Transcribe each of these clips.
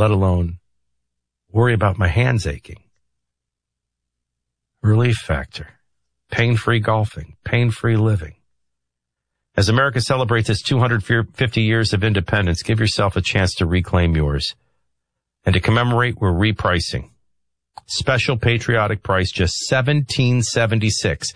let alone worry about my hands aching. Relief Factor. Pain-free golfing. Pain-free living. As America celebrates its 250 years of independence, give yourself a chance to reclaim yours. And to commemorate, we're repricing. Special patriotic price, just $17.76.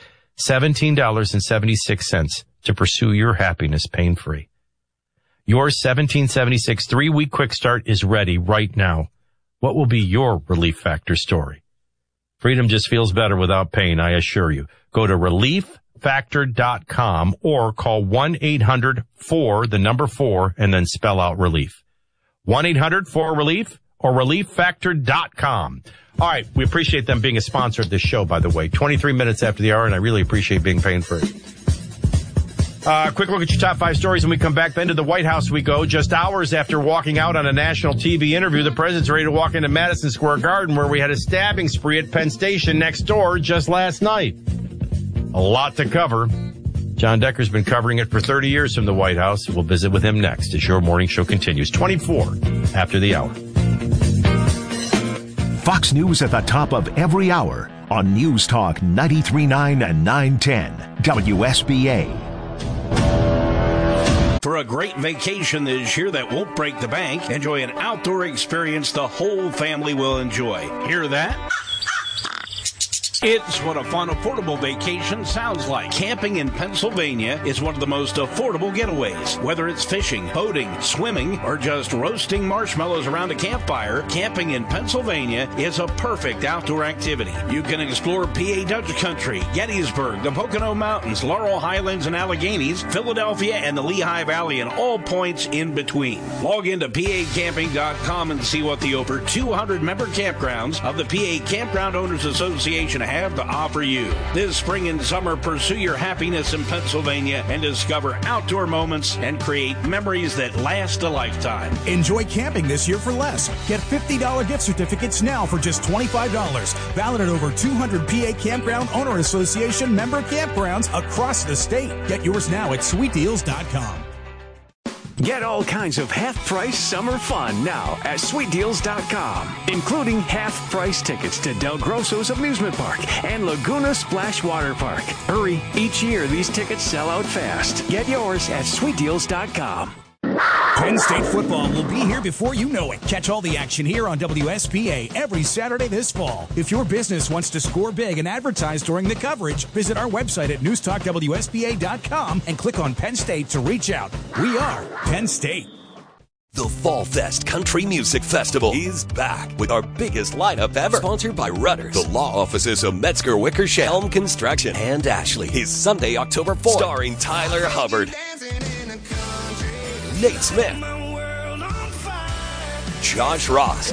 $17.76 to pursue your happiness pain-free. Your $17.76 3-week quick start is ready right now. What will be your Relief Factor story? Freedom just feels better without pain, I assure you. Go to relieffactor.com or call 1-800-4, the number 4, and then spell out relief. 1-800-4-RELIEF or relieffactor.com. All right, we appreciate them being a sponsor of this show, by the way. 23 minutes after the hour, and I really appreciate being pain-free. Quick look at your top 5 stories when we come back. Then to the White House we go. Just hours after walking out on a national TV interview, the president's ready to walk into Madison Square Garden, where we had a stabbing spree at Penn Station next door just last night. A lot to cover. John Decker's been covering it for 30 years from the White House. We'll visit with him next as your morning show continues. 24 after the hour. Fox News at the top of every hour on News Talk 93.9 and 910 WSBA. For a great vacation this year that won't break the bank, enjoy an outdoor experience the whole family will enjoy. Hear that? It's what a fun, affordable vacation sounds like. Camping in Pennsylvania is one of the most affordable getaways. Whether it's fishing, boating, swimming, or just roasting marshmallows around a campfire, camping in Pennsylvania is a perfect outdoor activity. You can explore PA Dutch Country, Gettysburg, the Pocono Mountains, Laurel Highlands and Alleghenies, Philadelphia, and the Lehigh Valley, and all points in between. Log into PAcamping.com and see what the over 200 member campgrounds of the PA Campground Owners Association have to offer you. This spring and summer, pursue your happiness in Pennsylvania and discover outdoor moments and create memories that last a lifetime. Enjoy camping this year for less. Get $50 gift certificates now for just $25. Valid at over 200 PA Campground Owner Association member campgrounds across the state. Get yours now at sweetdeals.com. Get all kinds of half-price summer fun now at SweetDeals.com, including half-price tickets to Del Grosso's Amusement Park and Laguna Splash Water Park. Hurry, each year these tickets sell out fast. Get yours at SweetDeals.com. Penn State football will be here before you know it. Catch all the action here on WSPA every Saturday this fall. If your business wants to score big and advertise during the coverage, visit our website at newstalkwspa.com and click on Penn State to reach out. We are Penn State. The Fall Fest Country Music Festival is back with our biggest lineup ever. Sponsored by Rudders, the law offices of Metzger Wickersham, Helm Construction, and Ashley. Is Sunday, October 4th. Starring Tyler Hubbard, Nate Smith, Josh Ross,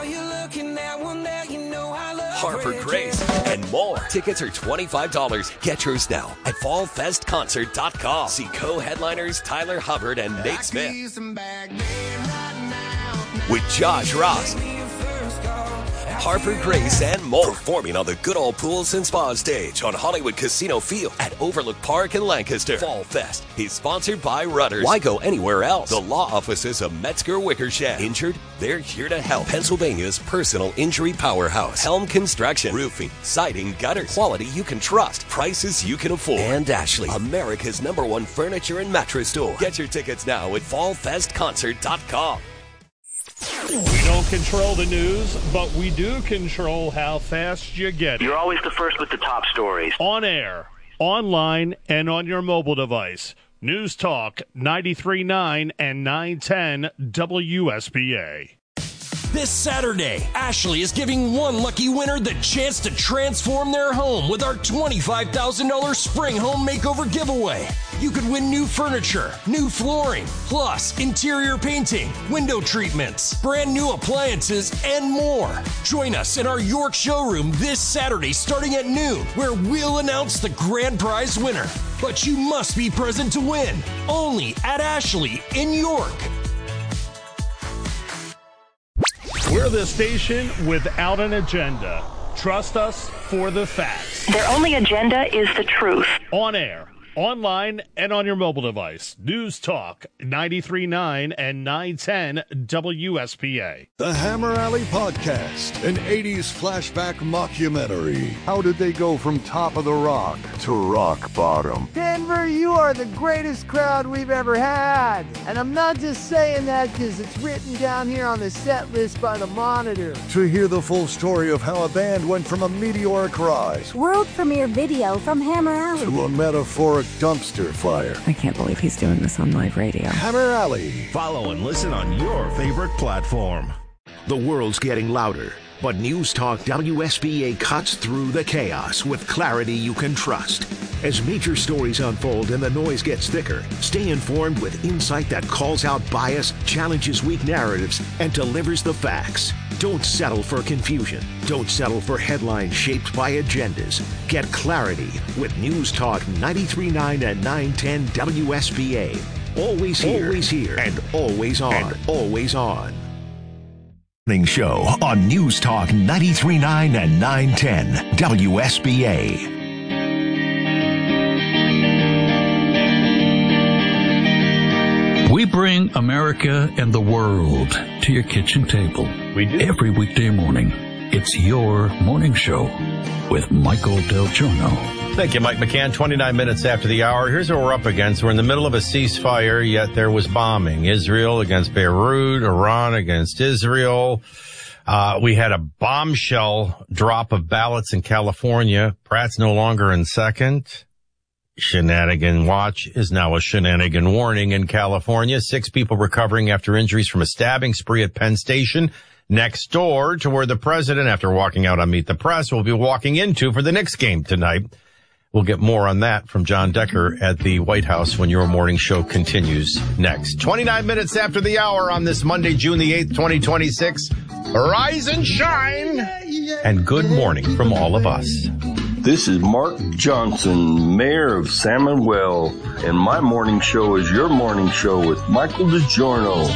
Harper Grace, and more. Tickets are $25. Get yours now at fallfestconcert.com. See co-headliners Tyler Hubbard and Nate Smith with Josh Ross, Harper Grace, and more. Performing on the Good Old Pools and Spa stage on Hollywood Casino Field at Overlook Park in Lancaster. Fall Fest is sponsored by Rudders. Why go anywhere else? The law offices of Metzger Wickersham. Injured? They're here to help. Pennsylvania's personal injury powerhouse. Helm Construction. Roofing, siding, gutters. Quality you can trust. Prices you can afford. And Ashley, America's #1 furniture and mattress store. Get your tickets now at fallfestconcert.com. We don't control the news, but we do control how fast you get it. You're always the first with the top stories. On air, online, and on your mobile device. News Talk 93.9 and 910 WSBA. This Saturday, Ashley is giving one lucky winner the chance to transform their home with our $25,000 Spring Home Makeover giveaway. You could win new furniture, new flooring, plus interior painting, window treatments, brand new appliances, and more. Join us in our York showroom this Saturday starting at noon, where we'll announce the grand prize winner. But you must be present to win. Only at Ashley in York. We're the station without an agenda. Trust us for the facts. Their only agenda is the truth. On air, online and on your mobile device. News Talk 93.9 and 910 WSPA. The Hammer Alley Podcast, an 80s flashback mockumentary. How did they go from top of the rock to rock bottom? Denver, you are the greatest crowd we've ever had. And I'm not just saying that because it's written down here on the set list by the Monitor. To hear the full story of how a band went from a meteoric rise, world premiere video from Hammer Alley, to a metaphoric dumpster fire. I can't believe he's doing this on live radio. Hammer Alley. Follow and listen on your favorite platform. The world's getting louder, but News Talk WSBA cuts through the chaos with clarity you can trust. As major stories unfold and the noise gets thicker, stay informed with insight that calls out bias, challenges weak narratives, and delivers the facts. Don't settle for confusion. Don't settle for headlines shaped by agendas. Get clarity with News Talk 93.9 and 910 WSBA. Always here, and always on. Morning show on News Talk 93.9 and 910 WSBA. We bring America and the world to your kitchen table. We do. Every weekday morning. It's your morning show with Michael Del Giorno. Thank you, Mike McCann. 29 minutes after the hour. Here's what we're up against. We're in the middle of a ceasefire, yet there was bombing. Israel against Beirut, Iran against Israel. We had a bombshell drop of ballots in California. Pratt's no longer in second. Shenanigan watch is now a shenanigan warning in California. 6 people recovering after injuries from a stabbing spree at Penn Station, next door to where the president, after walking out on Meet the Press, will be walking into for the Knicks game tonight. We'll get more on that from John Decker at the White House when your morning show continues next. 29 minutes after the hour on this Monday, June the 8th, 2026. Rise and shine, and good morning from all of us. This is Mark Johnson, Mayor of Salmon Well, and my morning show is your morning show with Michael DiGiorno.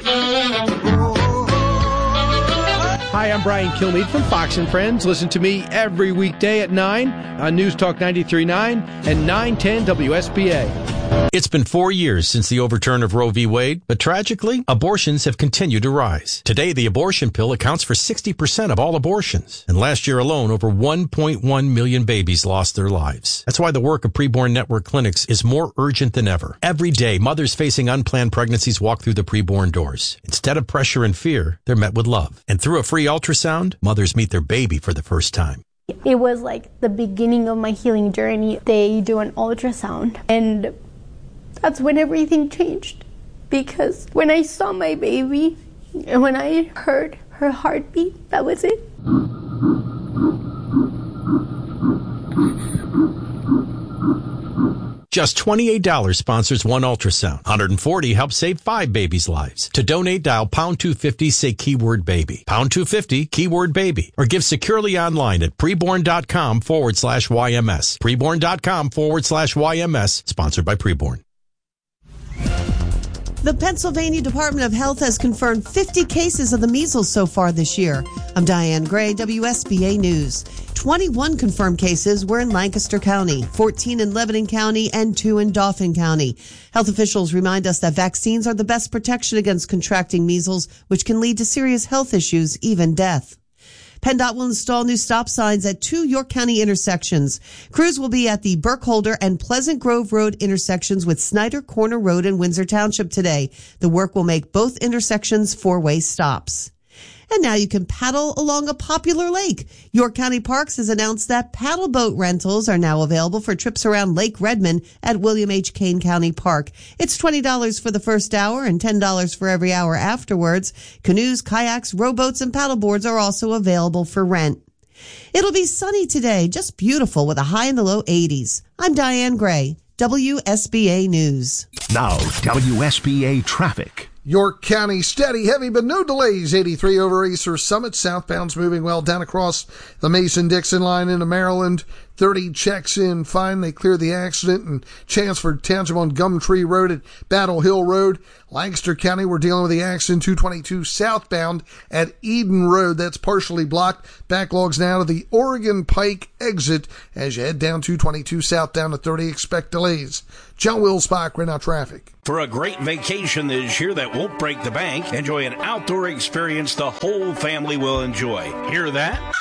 Hi, I'm Brian Kilmeade from Fox & Friends. Listen to me every weekday at 9 on News Talk 93.9 and 910 WSPA. It's been 4 years since the overturn of Roe v. Wade, but tragically, abortions have continued to rise. Today, the abortion pill accounts for 60% of all abortions. And last year alone, over 1.1 million babies lost their lives. That's why the work of Preborn Network clinics is more urgent than ever. Every day, mothers facing unplanned pregnancies walk through the preborn doors. Instead of pressure and fear, they're met with love. And through a free ultrasound, mothers meet their baby for the first time. It was like the beginning of my healing journey. They do an ultrasound, and that's when everything changed, because when I saw my baby and when I heard her heartbeat, that was it. Just $28 sponsors one ultrasound. $140 helps save 5 babies' lives. To donate, dial pound 250, say keyword baby. Pound 250, keyword baby. Or give securely online at preborn.com/YMS. Preborn.com/YMS. Sponsored by Preborn. The Pennsylvania Department of Health has confirmed 50 cases of the measles so far this year. I'm Diane Gray, WSBA News. 21 confirmed cases were in Lancaster County, 14 in Lebanon County, and 2 in Dauphin County. Health officials remind us that vaccines are the best protection against contracting measles, which can lead to serious health issues, even death. PennDOT will install new stop signs at 2 York County intersections. Crews will be at the Burkholder and Pleasant Grove Road intersections with Snyder Corner Road in Windsor Township today. The work will make both intersections 4-way stops. And now you can paddle along a popular lake. York County Parks has announced that paddle boat rentals are now available for trips around Lake Redmond at William H. Kane County Park. It's $20 for the first hour and $10 for every hour afterwards. Canoes, kayaks, rowboats, and paddleboards are also available for rent. It'll be sunny today, just beautiful with a high in the low 80s. I'm Diane Gray, WSBA News. Now, WSBA Traffic. York County, steady, heavy, but no delays. 83 over Acer Summit. Southbound's moving well down across the Mason-Dixon line into Maryland. 30 checks in fine. They cleared the accident in Chelmsford Township on Gumtree Road at Battle Hill Road. Lancaster County, we're dealing with the accident 222 southbound at Eden Road. That's partially blocked. Backlogs now to the Oregon Pike exit as you head down 222 south down to 30. Expect delays. John Wills-Bach, right now traffic. For a great vacation this year that won't break the bank, enjoy an outdoor experience the whole family will enjoy. Hear that?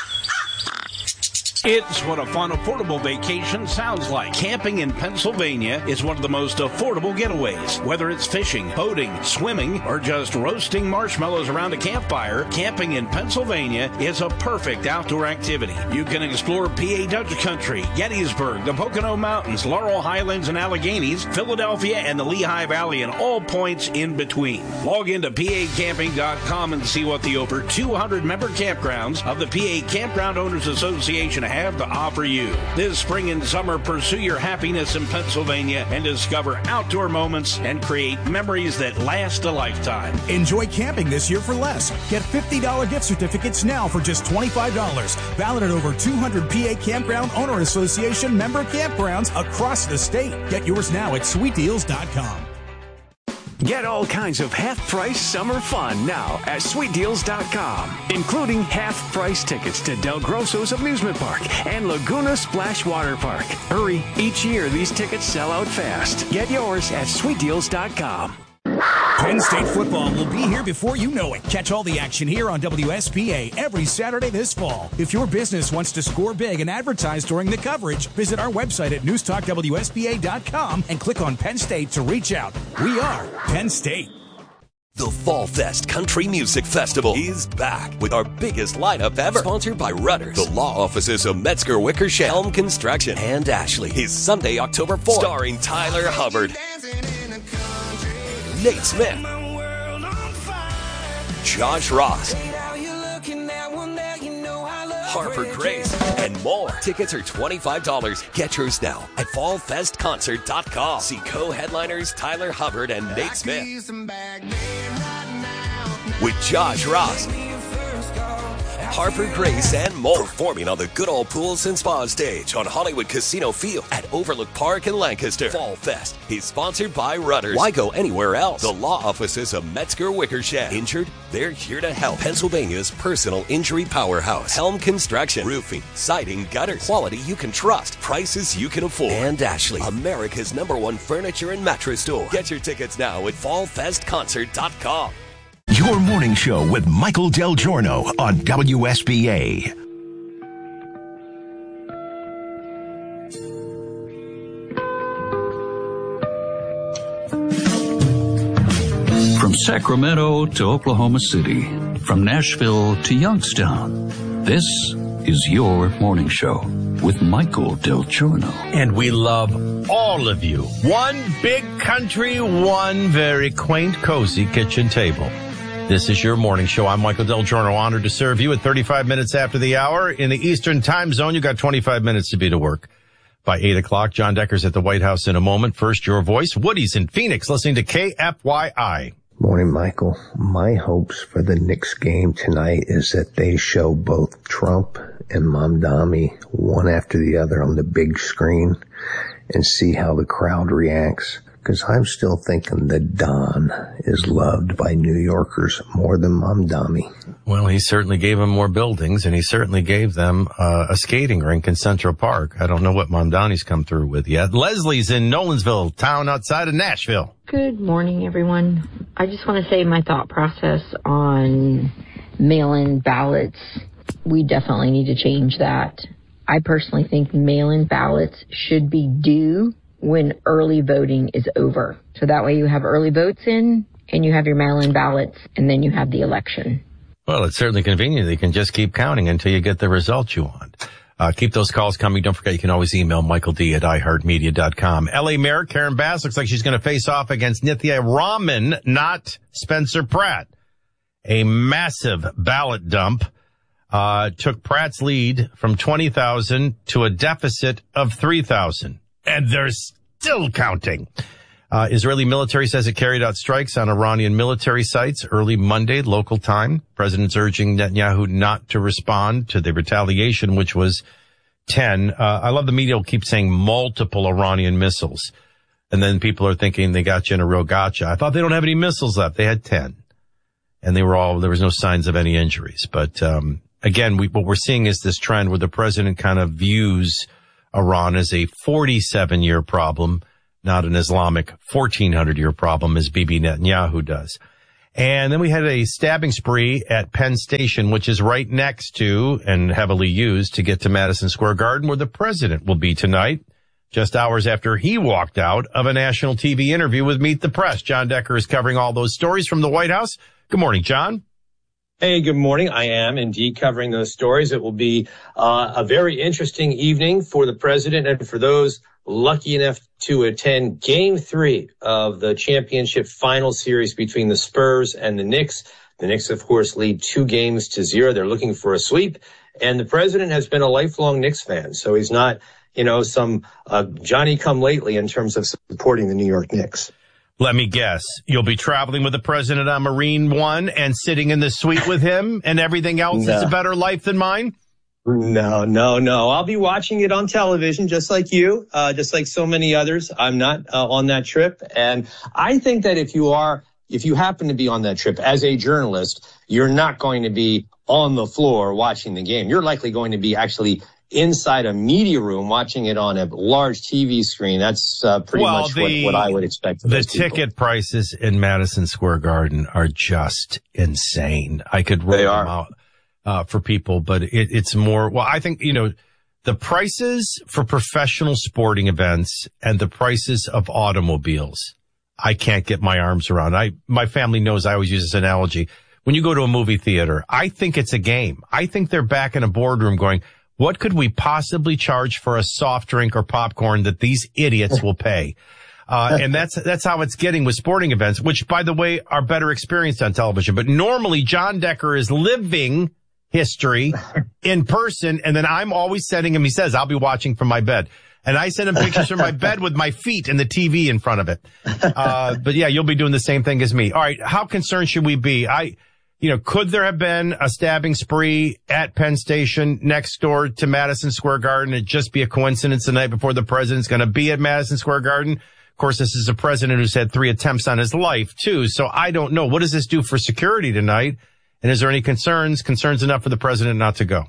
It's what a fun, affordable vacation sounds like. Camping in Pennsylvania is one of the most affordable getaways. Whether it's fishing, boating, swimming, or just roasting marshmallows around a campfire, camping in Pennsylvania is a perfect outdoor activity. You can explore PA Dutch Country, Gettysburg, the Pocono Mountains, Laurel Highlands and Alleghenies, Philadelphia, and the Lehigh Valley, and all points in between. Log into PAcamping.com and see what the over 200 member campgrounds of the PA Campground Owners Association have to offer you. This spring and summer, pursue your happiness in Pennsylvania and discover outdoor moments and create memories that last a lifetime. Enjoy camping this year for less. Get $50 gift certificates now for just $25. Valid at over 200 PA Campground Owner Association member campgrounds across the state. Get yours now at sweetdeals.com. Get all kinds of half-price summer fun now at sweetdeals.com, including half-price tickets to Del Grosso's Amusement Park and Laguna Splash Water Park. Hurry, each year these tickets sell out fast. Get yours at sweetdeals.com. Penn State football will be here before you know it. Catch all the action here on WSPA every Saturday this fall. If your business wants to score big and advertise during the coverage, visit our website at newstalkwspa.com and click on Penn State to reach out. We are Penn State. The Fall Fest Country Music Festival is back with our biggest lineup ever. Sponsored by Rudders, the law offices of Metzger Wickersham, Helm Construction, and Ashley. Is Sunday, October 4th. Starring Tyler Hubbard, Nate Smith, Josh Ross, Harper Grace, and more. Tickets are $25. Get yours now at fallfestconcert.com. See co-headliners Tyler Hubbard and Nate Smith with Josh Ross, Harper Grace, and more. Performing on the Good Old Pools and Spa stage on Hollywood Casino Field at Overlook Park in Lancaster. Fall Fest is sponsored by Rudders. Why go anywhere else? The law offices of Metzger Wickersham. Injured? They're here to help. Pennsylvania's personal injury powerhouse. Helm Construction. Roofing, siding, gutters. Quality you can trust. Prices you can afford. And Ashley, America's #1 furniture and mattress store. Get your tickets now at fallfestconcert.com. Your morning show with Michael Del Giorno on WSBA. From Sacramento to Oklahoma City, from Nashville to Youngstown, this is your morning show with Michael Del Giorno. And we love all of you. One big country, one very quaint, cozy kitchen table. This is your morning show. I'm Michael Del Giorno, honored to serve you at 35 minutes after the hour. In the Eastern time zone, you got 25 minutes to be to work. By 8 o'clock, John Decker's at the White House in a moment. First, your voice. Woody's in Phoenix, listening to KFYI. Morning, Michael. My hopes for the Knicks game tonight is that they show both Trump and Mamdani one after the other on the big screen and see how the crowd reacts. Because I'm still thinking that Don is loved by New Yorkers more than Mamdani. Well, he certainly gave them more buildings, and he certainly gave them a skating rink in Central Park. I don't know what Mamdani's come through with yet. Leslie's in Nolensville, town outside of Nashville. Good morning, everyone. I just want to say my thought process on mail-in ballots. We definitely need to change that. I personally think mail-in ballots should be due when early voting is over. So that way you have early votes in and you have your mail-in ballots and then you have the election. Well, it's certainly convenient. You can just keep counting until you get the results you want. Keep those calls coming. Don't forget, you can always email Michael D at iHeartMedia.com. L.A. Mayor Karen Bass looks like she's going to face off against Nithya Raman, not Spencer Pratt. A massive ballot dump took Pratt's lead from 20,000 to a deficit of 3,000. And they're still counting. Israeli military says it carried out strikes on Iranian military sites early Monday, local time. President's urging Netanyahu not to respond to the retaliation, which was 10. I love the media will keep saying multiple Iranian missiles. And then people are thinking they got you in a real gotcha. I thought they don't have any missiles left. They had 10. And there was no signs of any injuries. But, again, what we're seeing is this trend where the president kind of views Iran as a 47-year problem, not an Islamic 1400-year problem as Bibi Netanyahu does. And then we had a stabbing spree at Penn Station, which is right next to and heavily used to get to Madison Square Garden, where the president will be tonight, just hours after he walked out of a national TV interview with Meet the Press. John Decker is covering all those stories from the White House. Good morning, John. Hey, good morning. I am indeed covering those stories. It will be a very interesting evening for the president and for those lucky enough to attend Game 3 of the championship final series between the Spurs and the Knicks. The Knicks, of course, lead 2-0. They're looking for a sweep. And the president has been a lifelong Knicks fan, so he's not, some Johnny-come-lately in terms of supporting the New York Knicks. Let me guess. You'll be traveling with the president on Marine One and sitting in the suite with him, and everything else is a better life than mine? No. I'll be watching it on television, just like you, just like so many others. I'm not on that trip. And I think that if you happen to be on that trip as a journalist, you're not going to be on the floor watching the game. You're likely going to be actually inside a media room watching it on a large TV screen. That's pretty much what I would expect. The ticket prices in Madison Square Garden are just insane. I could roll them out for people, but it's more, I think, the prices for professional sporting events and the prices of automobiles, I can't get my arms around. My family knows I always use this analogy. When you go to a movie theater, I think it's a game. I think they're back in a boardroom going, what could we possibly charge for a soft drink or popcorn that these idiots will pay? And that's how it's getting with sporting events, which, by the way, are better experienced on television. But normally John Decker is living history in person, and then I'm always sending him, he says, I'll be watching from my bed. And I send him pictures from my bed with my feet and the TV in front of it. But yeah, you'll be doing the same thing as me. All right. How concerned should we be? Could there have been a stabbing spree at Penn Station next door to Madison Square Garden? It'd just be a coincidence the night before the president's going to be at Madison Square Garden. Of course, this is a president who's had 3 attempts on his life, too. So I don't know. What does this do for security tonight? And is there any concerns enough for the president not to go?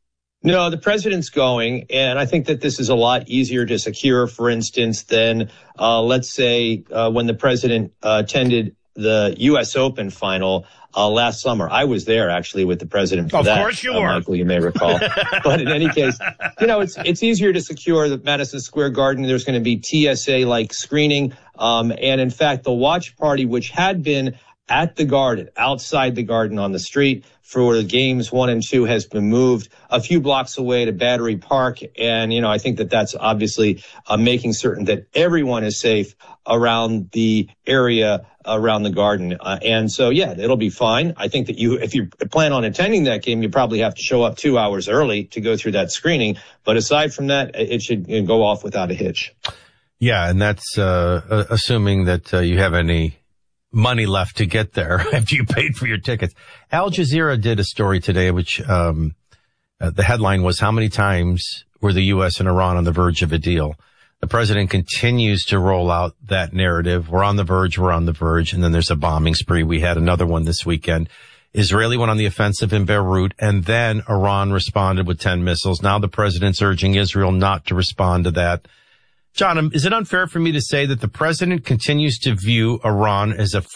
No, the president's going, and I think that this is a lot easier to secure, for instance, than, let's say, when the president attended the U.S. Open final last summer. I was there, actually, with the president for that. Of course you were. Michael, you may recall. But in any case, it's easier to secure the Madison Square Garden. There's going to be TSA-like screening. And in fact, the watch party, which had been at the Garden, outside the Garden on the street for the games 1 and 2, has been moved a few blocks away to Battery Park. And, I think that that's obviously making certain that everyone is safe around the area around the Garden. And so, yeah, it'll be fine. I think that if you plan on attending that game, you probably have to show up 2 hours early to go through that screening. But aside from that, it should go off without a hitch. Yeah, and that's assuming that you have any money left to get there after you paid for your tickets. Al Jazeera did a story today, which the headline was, how many times were the U.S. and Iran on the verge of a deal? The president continues to roll out that narrative. We're on the verge. And then there's a bombing spree. We had another one this weekend. Israeli went on the offensive in Beirut, and then Iran responded with 10 missiles. Now the president's urging Israel not to respond to that. John, is it unfair for me to say that the president continues to view Iran as a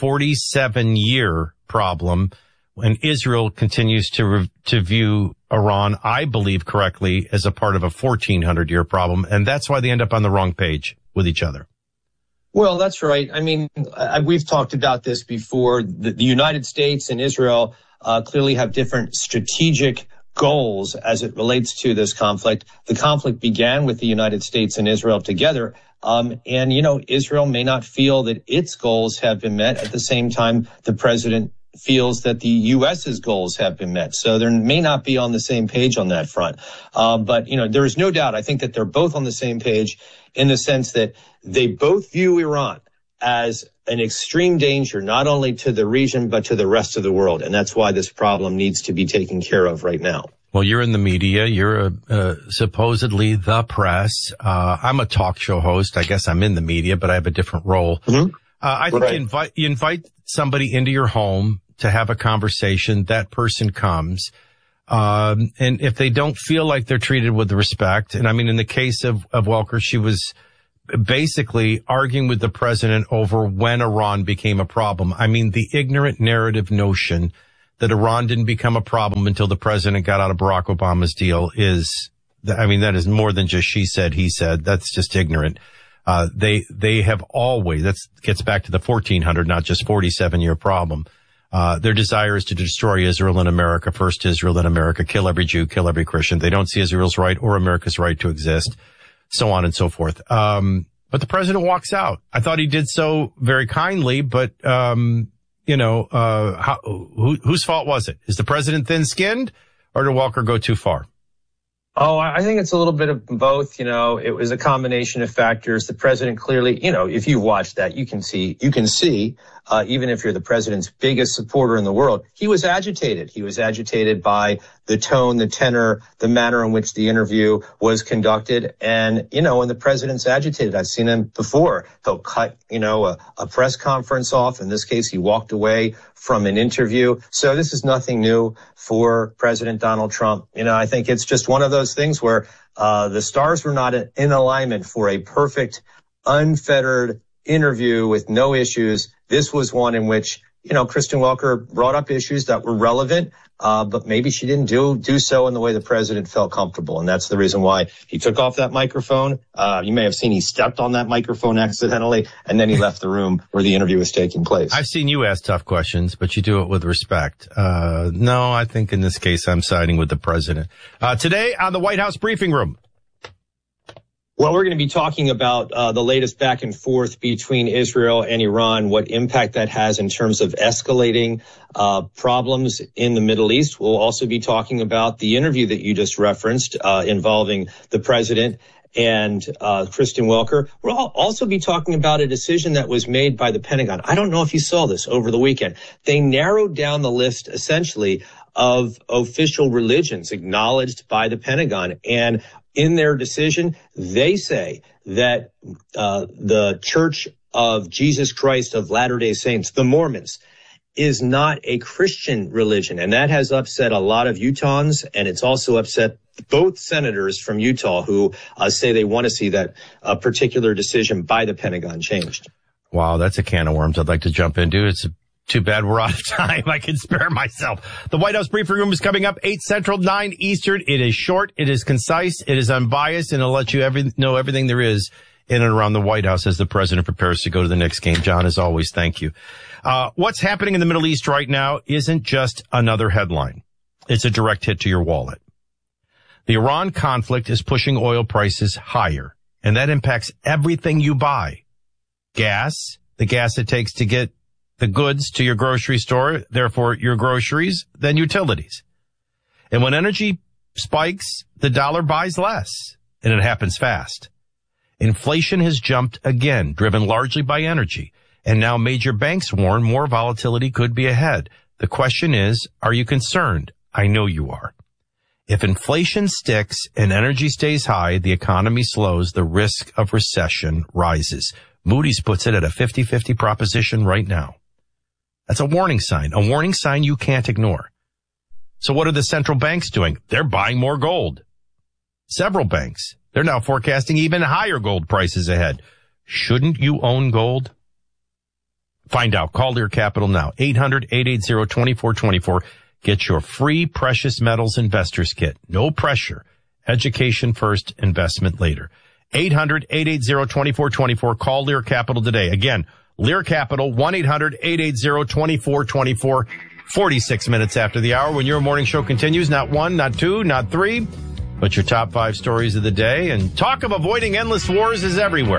47-year problem when Israel continues to view Iran, I believe correctly, as a part of a 1,400-year problem, and that's why they end up on the wrong page with each other? Well, that's right. I mean, we've talked about this before. The United States and Israel clearly have different strategic goals as it relates to this conflict. The conflict began with the United States and Israel together. And, Israel may not feel that its goals have been met. At the same time, the president feels that the U.S.'s goals have been met. So there may not be on the same page on that front. But there is no doubt. I think that they're both on the same page in the sense that they both view Iran as an extreme danger, not only to the region, but to the rest of the world. And that's why this problem needs to be taken care of right now. Well, you're in the media. You're supposedly the press. I'm a talk show host. I guess I'm in the media, but I have a different role. Mm-hmm. I think you invite somebody into your home to have a conversation. That person comes. And if they don't feel like they're treated with respect, and I mean, in the case of Welker, she was basically arguing with the president over when Iran became a problem. I mean, the ignorant narrative notion that Iran didn't become a problem until the president got out of Barack Obama's deal that is more than just she said, he said. That's just ignorant. They have always, that gets back to the 1400, not just 47-year problem. Their desire is to destroy Israel and America, first Israel, then America, kill every Jew, kill every Christian. They don't see Israel's right or America's right to exist, so on and so forth. But the president walks out. I thought he did so very kindly, but, whose fault was it? Is the president thin-skinned, or did Welker go too far? Oh, I think it's a little bit of both. It was a combination of factors. The president clearly, if you watch that, you can see, even if you're the president's biggest supporter in the world, he was agitated. He was agitated by the tone, the tenor, the manner in which the interview was conducted. And, when the president's agitated, I've seen him before. He'll cut, a press conference off. In this case, he walked away from an interview. So this is nothing new for President Donald Trump. I think it's just one of those things where the stars were not in alignment for a perfect, unfettered interview with no issues. This was one in which, Kristen Welker brought up issues that were relevant, but maybe she didn't do so in the way the president felt comfortable. And that's the reason why he took off that microphone. You may have seen he stepped on that microphone accidentally, and then he left the room where the interview was taking place. I've seen you ask tough questions, but you do it with respect. No, I think in this case I'm siding with the president. Today on the White House briefing room. Well, we're going to be talking about the latest back and forth between Israel and Iran, what impact that has in terms of escalating problems in the Middle East. We'll also be talking about the interview that you just referenced involving the president and Kristen Welker. We'll also be talking about a decision that was made by the Pentagon. I don't know if you saw this over the weekend. They narrowed down the list essentially of official religions acknowledged by the Pentagon. And in their decision, they say that the Church of Jesus Christ of Latter-day Saints, the Mormons, is not a Christian religion. And that has upset a lot of Utahns, and it's also upset both senators from Utah who say they want to see that particular decision by the Pentagon changed. Wow, that's a can of worms I'd like to jump into. It's too bad we're out of time. I can spare myself. The White House briefing room is coming up 8 Central, 9 Eastern. It is short, it is concise, it is unbiased, and it'll let you know everything there is in and around the White House as the president prepares to go to the next game. John, as always, thank you. What's happening in the Middle East right now isn't just another headline. It's a direct hit to your wallet. The Iran conflict is pushing oil prices higher, and that impacts everything you buy. Gas, the gas it takes to get the goods to your grocery store, therefore your groceries, then utilities. And when energy spikes, the dollar buys less, and it happens fast. Inflation has jumped again, driven largely by energy, and now major banks warn more volatility could be ahead. The question is, are you concerned? I know you are. If inflation sticks and energy stays high, the economy slows, the risk of recession rises. Moody's puts it at a 50-50 proposition right now. That's a warning sign you can't ignore. So what are the central banks doing? They're buying more gold. Several banks. They're now forecasting even higher gold prices ahead. Shouldn't you own gold? Find out. Call Lear Capital now. 800-880-2424. Get your free precious metals investors kit. No pressure. Education first, investment later. 800-880-2424. Call Lear Capital today. Again, Lear Capital, 1-800-880-2424. 46 minutes after the hour when your morning show continues. Not one, not two, not three, but your top 5 stories of the day. And talk of avoiding endless wars is everywhere.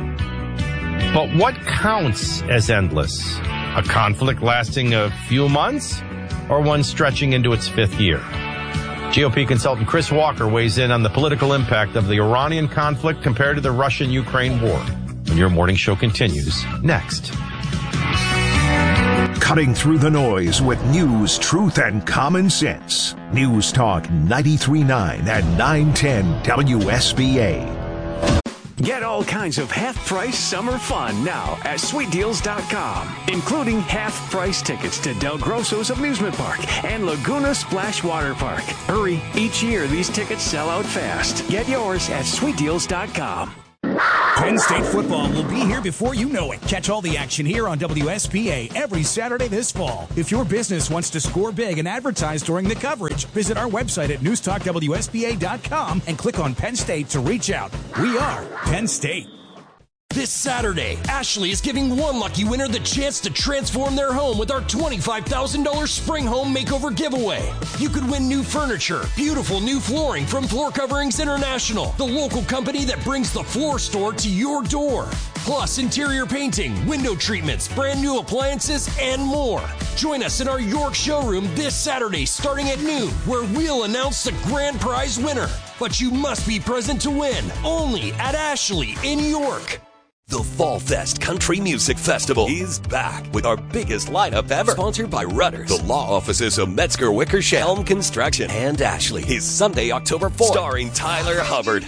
But what counts as endless? A conflict lasting a few months or one stretching into its 5th year? GOP consultant Chris Walker weighs in on the political impact of the Iranian conflict compared to the Russian-Ukraine war. When your morning show continues next. Cutting through the noise with news, truth, and common sense. News Talk 93.9 and 910 WSBA. Get all kinds of half-price summer fun now at SweetDeals.com, including half-price tickets to Del Grosso's Amusement Park and Laguna Splash Water Park. Hurry, each year these tickets sell out fast. Get yours at SweetDeals.com. Penn State football will be here before you know it. Catch all the action here on WSPA every Saturday this fall. If your business wants to score big and advertise during the coverage, visit our website at newstalkwspa.com and click on Penn State to reach out. We are Penn State. This Saturday, Ashley is giving one lucky winner the chance to transform their home with our $25,000 Spring Home Makeover giveaway. You could win new furniture, beautiful new flooring from Floor Coverings International, the local company that brings the floor store to your door. Plus interior painting, window treatments, brand new appliances, and more. Join us in our York showroom this Saturday starting at noon, where we'll announce the grand prize winner. But you must be present to win, only at Ashley in York. The Fall Fest Country Music Festival is back with our biggest lineup ever. Sponsored by Rudders, the law offices of Metzger Wickersham, Helm Construction, and Ashley. Is Sunday, October 4th. Starring Tyler Hubbard,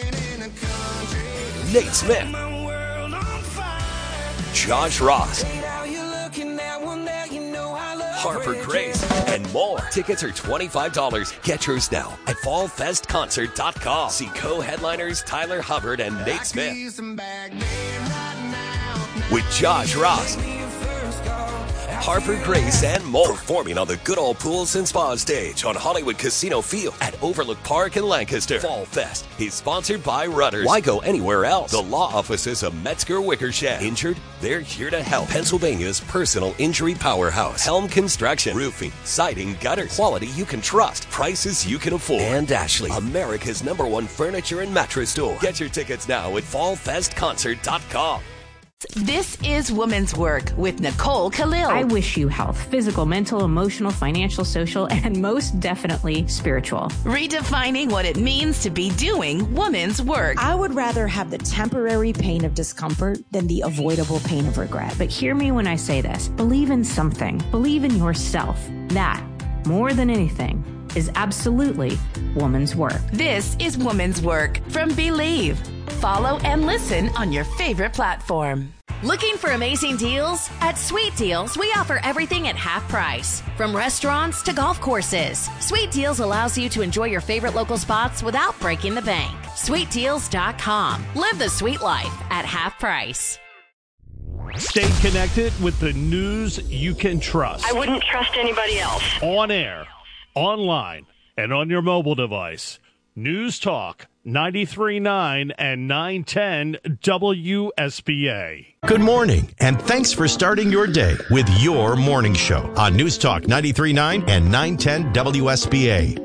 Nate Smith, Josh Ross, Harper Grace, and more. Tickets are $25. Get yours now at fallfestconcert.com. See co-headliners Tyler Hubbard and Nate Smith with Josh Ross, Harper Grace, and more. Performing on the Good Old Pools and Spa stage on Hollywood Casino Field at Overlook Park in Lancaster. Fall Fest is sponsored by Rudders. Why go anywhere else? The law offices of Metzger Wickersham. Injured? They're here to help. Pennsylvania's personal injury powerhouse. Helm Construction. Roofing, siding, gutters. Quality you can trust. Prices you can afford. And Ashley, America's #1 furniture and mattress store. Get your tickets now at fallfestconcert.com. This is Woman's Work with Nicole Khalil. I wish you health, physical, mental, emotional, financial, social, and most definitely spiritual. Redefining what it means to be doing woman's work. I would rather have the temporary pain of discomfort than the avoidable pain of regret. But hear me when I say this. Believe in something. Believe in yourself. That, more than anything, is absolutely woman's work. This is Woman's Work from Believe. Follow and listen on your favorite platform. Looking for amazing deals? At Sweet Deals, we offer everything at half price. From restaurants to golf courses, Sweet Deals allows you to enjoy your favorite local spots without breaking the bank. SweetDeals.com. Live the sweet life at half price. Stay connected with the news you can trust. I wouldn't trust anybody else. On air, online, and on your mobile device. News Talk 93.9 and 910 WSBA. Good morning, and thanks for starting your day with your morning show on News Talk 93.9 and 910 WSBA.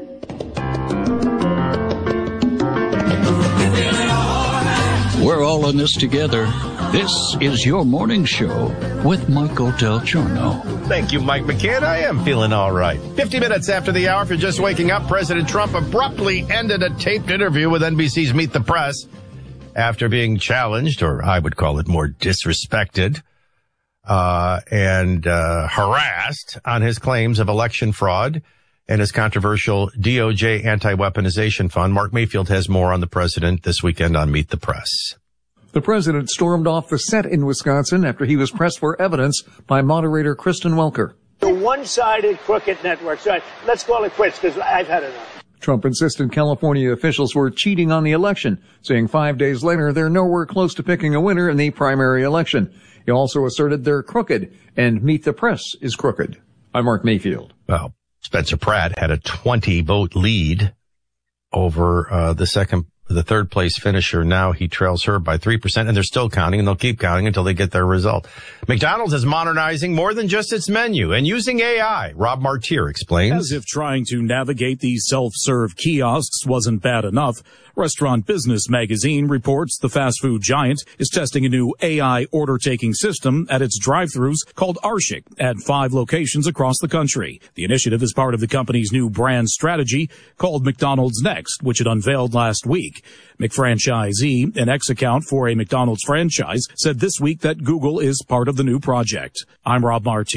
We're all in this together. This is your morning show with Michael Del Giorno. Thank you, Mike McCann. I am feeling all right. 50 minutes after the hour, if you're just waking up, President Trump abruptly ended a taped interview with NBC's Meet the Press after being challenged, or I would call it more disrespected, and harassed on his claims of election fraud and his controversial DOJ anti-weaponization fund. Mark Mayfield has more on the president this weekend on Meet the Press. The president stormed off the set in Wisconsin after he was pressed for evidence by moderator Kristen Welker. The one-sided crooked network. So let's call it quits because I've had enough. Trump insisted California officials were cheating on the election, saying 5 days later they're nowhere close to picking a winner in the primary election. He also asserted they're crooked and Meet the Press is crooked. I'm Mark Mayfield. Well, Spencer Pratt had a 20-vote lead over the third place finisher. Now he trails her by 3%, and they're still counting, and they'll keep counting until they get their result. McDonald's is modernizing more than just its menu and using AI. Rob Martier explains. As if trying to navigate these self-serve kiosks wasn't bad enough, Restaurant Business Magazine reports the fast food giant is testing a new AI order-taking system at its drive-thrus called Arshik at 5 locations across the country. The initiative is part of the company's new brand strategy called McDonald's Next, which it unveiled last week. McFranchisee, an ex-account for a McDonald's franchise, said this week that Google is part of the new project. I'm Rob Martier.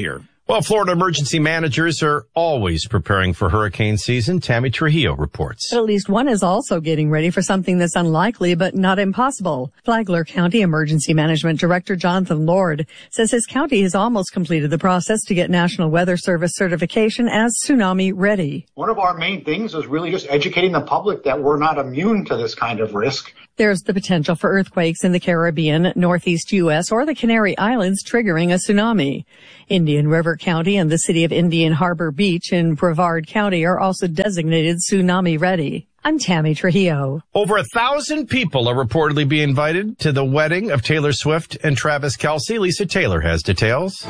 Well, Florida emergency managers are always preparing for hurricane season. Tammy Trujillo reports. But at least one is also getting ready for something that's unlikely but not impossible. Flagler County Emergency Management Director Jonathan Lord says his county has almost completed the process to get National Weather Service certification as tsunami ready. One of our main things is really just educating the public that we're not immune to this kind of risk. There's the potential for earthquakes in the Caribbean, Northeast U.S., or the Canary Islands triggering a tsunami. Indian River County and the city of Indian Harbor Beach in Brevard County are also designated tsunami ready. I'm Tammy Trujillo. Over 1,000 people are reportedly being invited to the wedding of Taylor Swift and Travis Kelce. Lisa Taylor has details.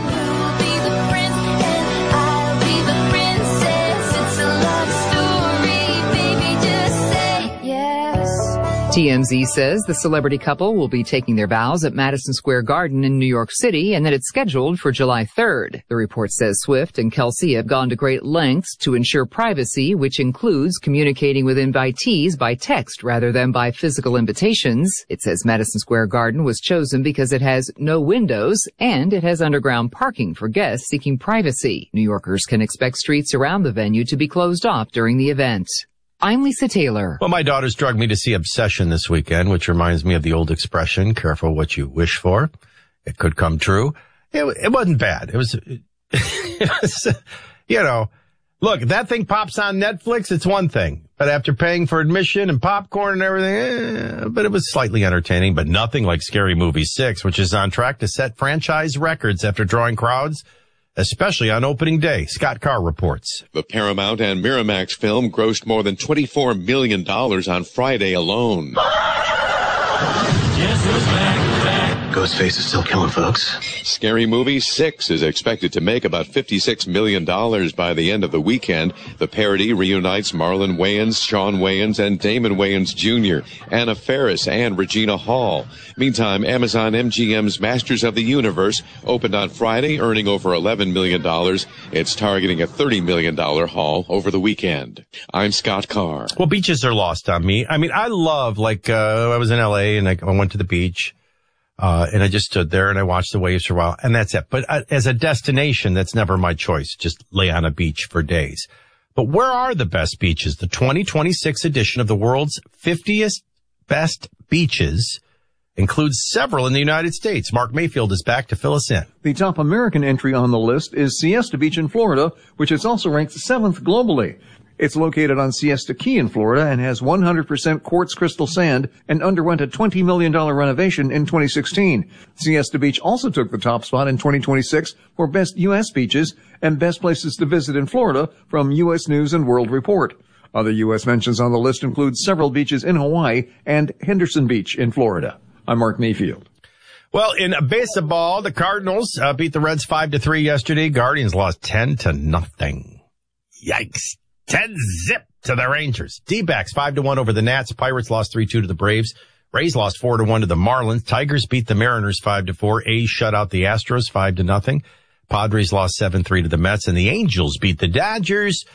TMZ says the celebrity couple will be taking their vows at Madison Square Garden in New York City and that it's scheduled for July 3rd. The report says Swift and Kelce have gone to great lengths to ensure privacy, which includes communicating with invitees by text rather than by physical invitations. It says Madison Square Garden was chosen because it has no windows and it has underground parking for guests seeking privacy. New Yorkers can expect streets around the venue to be closed off during the event. I'm Lisa Taylor. Well, my daughters drugged me to see Obsession this weekend, which reminds me of the old expression, careful what you wish for. It could come true. It wasn't bad. It was, look, that thing pops on Netflix, it's one thing. But after paying for admission and popcorn and everything, but it was slightly entertaining, but nothing like Scary Movie 6, which is on track to set franchise records after drawing crowds, especially on opening day. Scott Carr reports. The Paramount and Miramax film grossed more than $24 million on Friday alone. Guess who's back? Ghostface is still killing folks. Scary Movie 6 is expected to make about $56 million by the end of the weekend. The parody reunites Marlon Wayans, Sean Wayans, and Damon Wayans Jr., Anna Faris, and Regina Hall. Meantime, Amazon MGM's Masters of the Universe opened on Friday, earning over $11 million. It's targeting a $30 million haul over the weekend. I'm Scott Carr. Well, beaches are lost on me. I mean, I love, I was in L.A. and I went to the beach. And I just stood there and I watched the waves for a while, and that's it. But as a destination, that's never my choice. Just lay on a beach for days. But where are the best beaches? The 2026 edition of the world's 50th best beaches includes several in the United States. Mark Mayfield is back to fill us in. The top American entry on the list is Siesta Beach in Florida, which is also ranked 7th globally. It's located on Siesta Key in Florida and has 100% quartz crystal sand and underwent a $20 million renovation in 2016. Siesta Beach also took the top spot in 2026 for best U.S. beaches and best places to visit in Florida from U.S. News and World Report. Other U.S. mentions on the list include several beaches in Hawaii and Henderson Beach in Florida. I'm Mark Mayfield. Well, in baseball, the Cardinals beat the Reds 5-3 yesterday. Guardians lost 10-0. Yikes. 10-0 to the Rangers. D-backs 5-1 over the Nats. Pirates lost 3-2 to the Braves. Rays lost 4-1 to the Marlins. Tigers beat the Mariners 5-4. A's shut out the Astros 5-0. Padres lost 7-3 to the Mets, and the Angels beat the Dodgers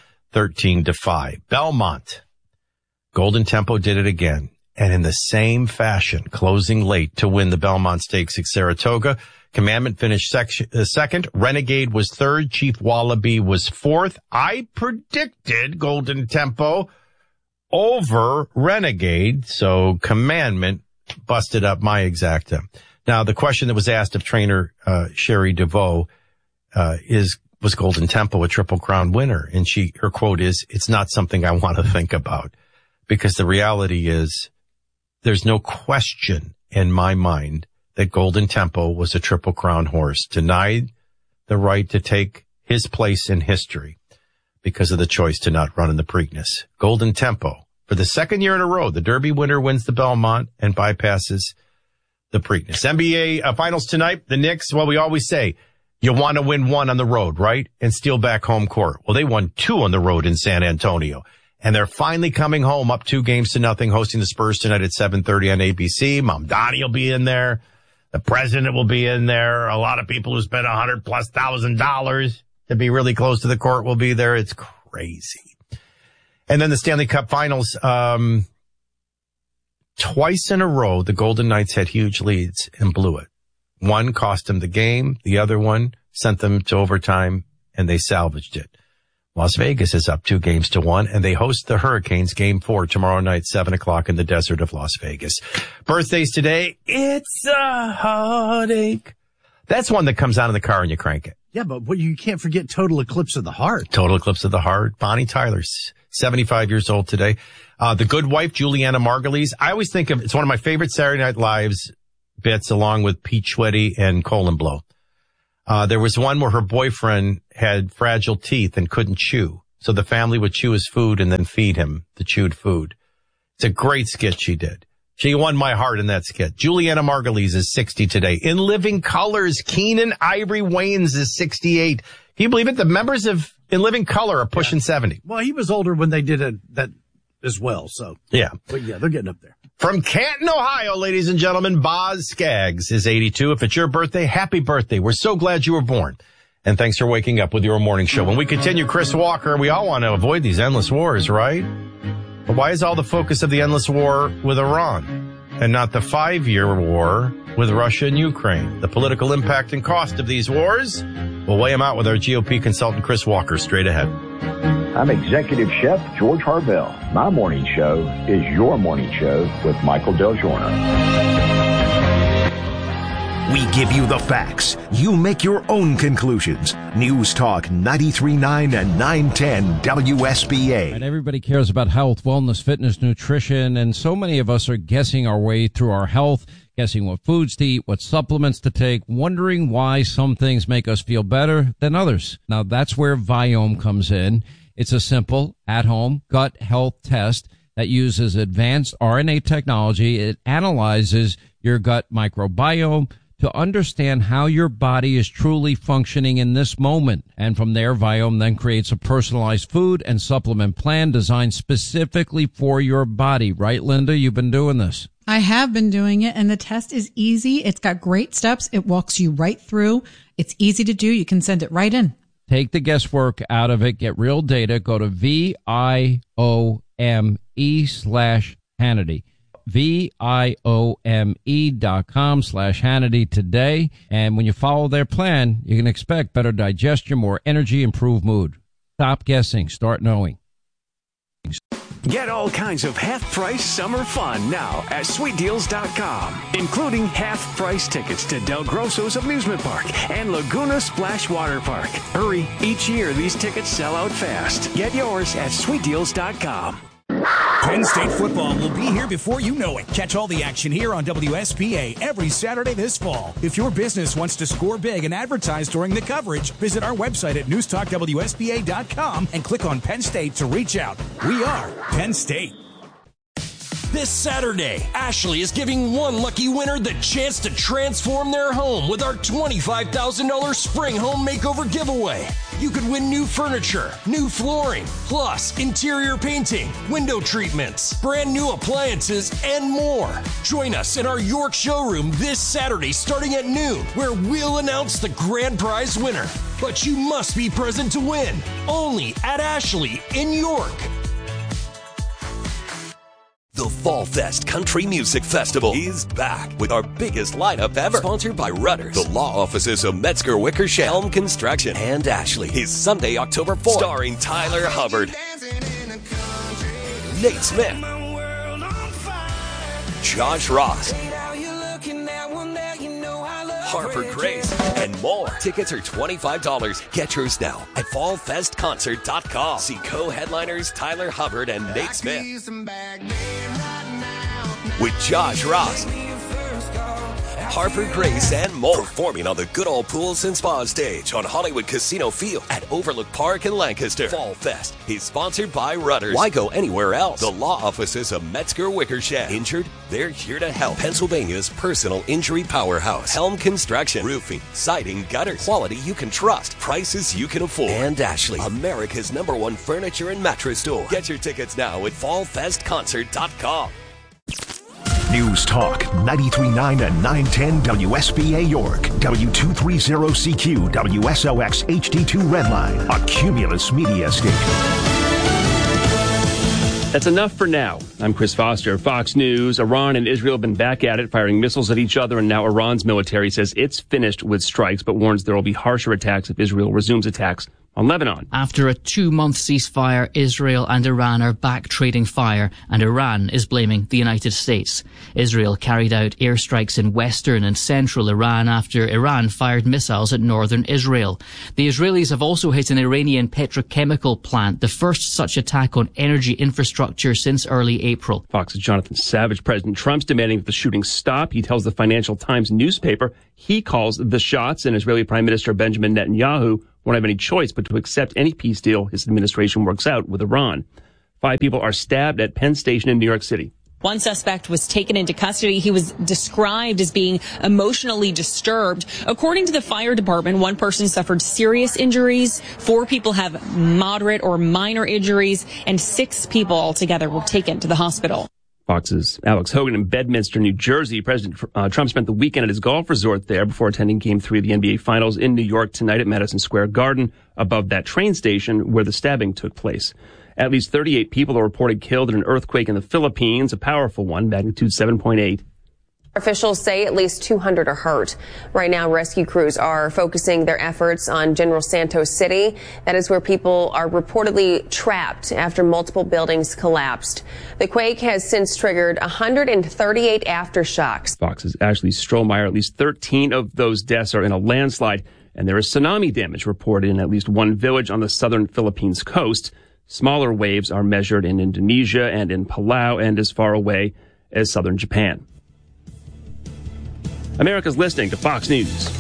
13-5. Belmont. Golden Tempo did it again, and in the same fashion, closing late to win the Belmont Stakes at Saratoga. Commandment finished second. Renegade was third. Chief Wallaby was fourth. I predicted Golden Tempo over Renegade, so Commandment busted up my exacta. Now, the question that was asked of trainer Sherry DeVoe was Golden Tempo a Triple Crown winner? And her quote is, "It's not something I want to think about," because the reality is there's no question in my mind that Golden Tempo was a Triple Crown horse, denied the right to take his place in history because of the choice to not run in the Preakness. Golden Tempo, for the second year in a row, the Derby winner wins the Belmont and bypasses the Preakness. NBA finals tonight, the Knicks, well, we always say, you want to win one on the road, right? And steal back home court. Well, they won 2 on the road in San Antonio. And they're finally coming home up 2-0, hosting the Spurs tonight at 7:30 on ABC. Mamdani will be in there. The president will be in there. A lot of people who spent $100,000+ to be really close to the court will be there. It's crazy. And then the Stanley Cup Finals, twice in a row, the Golden Knights had huge leads and blew it. One cost them the game. The other one sent them to overtime and they salvaged it. Las Vegas is up 2-1, and they host the Hurricanes Game 4 tomorrow night, 7 o'clock in the desert of Las Vegas. Birthdays today. It's a heartache. That's one that comes out of the car and you crank it. Yeah, but you can't forget Total Eclipse of the Heart. Total Eclipse of the Heart. Bonnie Tyler's 75 years old today. The Good Wife, Juliana Margulies. I always think it's one of my favorite Saturday Night Lives bits, along with Pete Schweddy and Colin Blow. There was one where her boyfriend had fragile teeth and couldn't chew. So the family would chew his food and then feed him the chewed food. It's a great skit she did. She won my heart in that skit. Juliana Margulies is 60 today. In Living Colors, Keenan Ivory Wayans is 68. Can you believe it? The members of In Living Color are pushing 70. Well, he was older when they did that as well, so. Yeah. But yeah, they're getting up there. From Canton, Ohio, ladies and gentlemen, Boz Skaggs is 82. If it's your birthday, happy birthday. We're so glad you were born. And thanks for waking up with your morning show. When we continue, Chris Walker, we all want to avoid these endless wars, right? But why is all the focus of the endless war with Iran and not the 5-year war with Russia and Ukraine? The political impact and cost of these wars? We'll weigh them out with our GOP consultant, Chris Walker, straight ahead. I'm Executive Chef George Harbell. My morning show is your morning show with Michael Del Giorno. We give you the facts. You make your own conclusions. News Talk 93.9 and 910 WSBA. And everybody cares about health, wellness, fitness, nutrition, and so many of us are guessing our way through our health, guessing what foods to eat, what supplements to take, wondering why some things make us feel better than others. Now, that's where Viome comes in. It's a simple, at-home gut health test that uses advanced RNA technology. It analyzes your gut microbiome to understand how your body is truly functioning in this moment. And from there, Viome then creates a personalized food and supplement plan designed specifically for your body. Right, Linda? You've been doing this. I have been doing it, and the test is easy. It's got great steps. It walks you right through. It's easy to do. You can send it right in. Take the guesswork out of it. Get real data. Go to VIOME/Hannity. VIOME.com/Hannity today. And when you follow their plan, you can expect better digestion, more energy, improved mood. Stop guessing. Start knowing. Get all kinds of half-price summer fun now at SweetDeals.com, including half-price tickets to Del Grosso's Amusement Park and Laguna Splash Water Park. Hurry, each year these tickets sell out fast. Get yours at SweetDeals.com. Penn State football will be here before you know it. Catch all the action here on WSBA every Saturday this fall. If your business wants to score big and advertise during the coverage, visit our website at newstalkwsba.com and click on Penn State to reach out. We are Penn State. This Saturday, Ashley is giving one lucky winner the chance to transform their home with our $25,000 Spring Home Makeover giveaway. You could win new furniture, new flooring, plus interior painting, window treatments, brand new appliances, and more. Join us in our York showroom this Saturday starting at noon, where we'll announce the grand prize winner. But you must be present to win. Only at Ashley in York. The Fall Fest Country Music Festival is back with our biggest lineup ever. Sponsored by Rudders, the law offices of Metzger Wickersham, Helm Construction, and Ashley. Is Sunday, October 4th. Starring Tyler Hubbard, Nate Smith, Josh Ross, Harper Grace, and more. Tickets are $25. Get yours now at fallfestconcert.com. See co-headliners Tyler Hubbard and Nate Smith with Josh Ross, Harper Grace, and more. Performing on the Good Old Pools and Spa stage on Hollywood Casino Field at Overlook Park in Lancaster. Fall Fest is sponsored by Rudders. Why go anywhere else? The law offices of Metzger Wickersham. Injured? They're here to help. Pennsylvania's personal injury powerhouse. Helm Construction. Roofing, siding, gutters. Quality you can trust. Prices you can afford. And Ashley, America's #1 furniture and mattress store. Get your tickets now at fallfestconcert.com. News Talk 93.9 and 910 WSBA York, W230CQ, WSOX HD2 Redline, a Cumulus Media station. That's enough for now. I'm Chris Foster. Fox News. Iran and Israel have been back at it, firing missiles at each other, and now Iran's military says it's finished with strikes, but warns there will be harsher attacks if Israel resumes attacks on Lebanon. After a 2-month ceasefire, Israel and Iran are back trading fire, and Iran is blaming the United States. Israel carried out airstrikes in western and central Iran after Iran fired missiles at northern Israel. The Israelis have also hit an Iranian petrochemical plant, the first such attack on energy infrastructure since early April. Fox's Jonathan Savage. President Trump's demanding that the shooting stop. He tells the Financial Times newspaper he calls the shots, and Israeli Prime Minister Benjamin Netanyahu won't have any choice but to accept any peace deal his administration works out with Iran. 5 people are stabbed at Penn Station in New York City. One suspect was taken into custody. He was described as being emotionally disturbed. According to the fire department, one person suffered serious injuries, 4 people have moderate or minor injuries, and 6 people altogether were taken to the hospital. Fox's Alex Hogan in Bedminster, New Jersey. President Trump spent the weekend at his golf resort there before attending Game 3 of the NBA Finals in New York tonight at Madison Square Garden, above that train station where the stabbing took place. At least 38 people are reported killed in an earthquake in the Philippines, a powerful one, magnitude 7.8. Officials say at least 200 are hurt. Right now, rescue crews are focusing their efforts on General Santos City. That is where people are reportedly trapped after multiple buildings collapsed. The quake has since triggered 138 aftershocks. Fox's Ashley Strohmeyer. At least 13 of those deaths are in a landslide, and there is tsunami damage reported in at least one village on the southern Philippines coast. Smaller waves are measured in Indonesia and in Palau and as far away as southern Japan. America's listening to Fox News.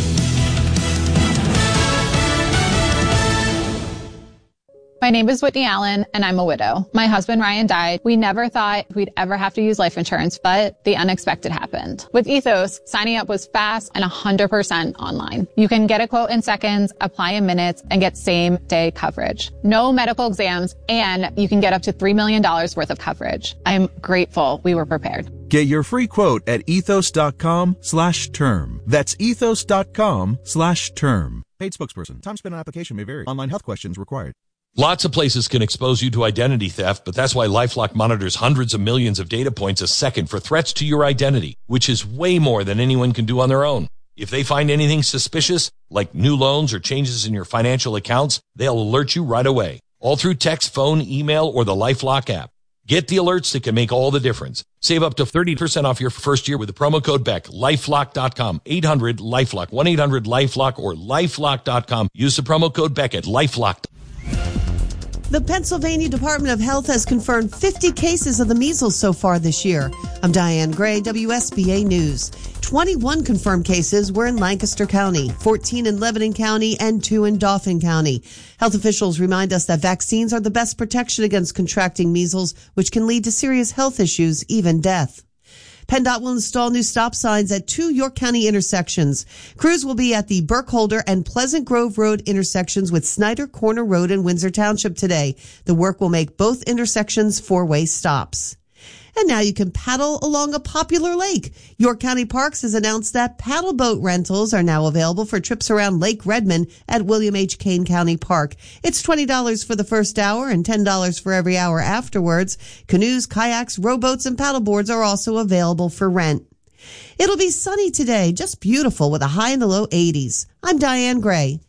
My name is Whitney Allen, and I'm a widow. My husband, Ryan, died. We never thought we'd ever have to use life insurance, but the unexpected happened. With Ethos, signing up was fast and 100% online. You can get a quote in seconds, apply in minutes, and get same-day coverage. No medical exams, and you can get up to $3 million worth of coverage. I'm grateful we were prepared. Get your free quote at ethos.com/term. That's ethos.com/term. Paid spokesperson. Time spent on application may vary. Online health questions required. Lots of places can expose you to identity theft, but that's why LifeLock monitors hundreds of millions of data points a second for threats to your identity, which is way more than anyone can do on their own. If they find anything suspicious, like new loans or changes in your financial accounts, they'll alert you right away, all through text, phone, email, or the LifeLock app. Get the alerts that can make all the difference. Save up to 30% off your first year with the promo code BECK. LifeLock.com. 800-LifeLock. 1-800-LifeLock or LifeLock.com. Use the promo code BECK at LifeLock. The Pennsylvania Department of Health has confirmed 50 cases of the measles so far this year. I'm Diane Gray, WSBA News. 21 confirmed cases were in Lancaster County, 14 in Lebanon County, and 2 in Dauphin County. Health officials remind us that vaccines are the best protection against contracting measles, which can lead to serious health issues, even death. PennDOT will install new stop signs at 2 York County intersections. Crews will be at the Burkholder and Pleasant Grove Road intersections with Snyder Corner Road in Windsor Township today. The work will make both intersections 4-way stops. And now you can paddle along a popular lake. York County Parks has announced that paddle boat rentals are now available for trips around Lake Redmond at William H. Kane County Park. It's $20 for the first hour and $10 for every hour afterwards. Canoes, kayaks, rowboats, and paddleboards are also available for rent. It'll be sunny today, just beautiful with a high in the low 80s. I'm Diane Gray,